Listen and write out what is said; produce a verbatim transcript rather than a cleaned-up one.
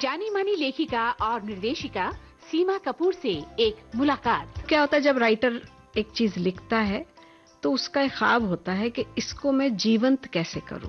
जानी मानी लेखिका और निर्देशिका सीमा कपूर से एक मुलाकात। क्या होता है जब राइटर एक चीज लिखता है तो उसका एक ख्वाब होता है कि इसको मैं जीवंत कैसे करूं,